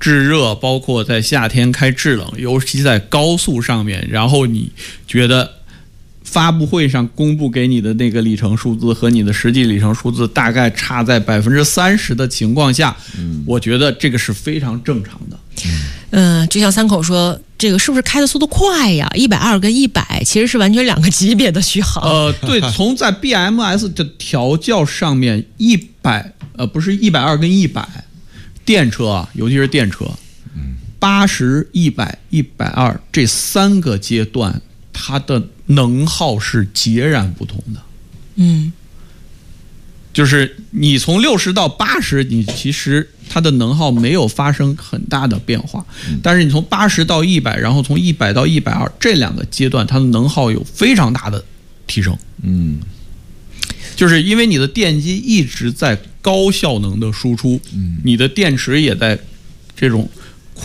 制热，包括在夏天开制冷，尤其在高速上面，然后你觉得发布会上公布给你的那个里程数字和你的实际里程数字大概差在30%的情况下，我觉得这个是非常正常的。 就像三口说，这个是不是开的速度快呀？120跟100其实是完全两个级别的续航。 对，从在 BMS 的调教上面不是120跟100，电车啊，尤其是电车，80、100、120这3个阶段，它的能耗是截然不同的。就是你从60到80，你其实它的能耗没有发生很大的变化，但是你从80到100，然后从100到120这2个阶段，它的能耗有非常大的提升。就是因为你的电机一直在高效能的输出，你的电池也在这种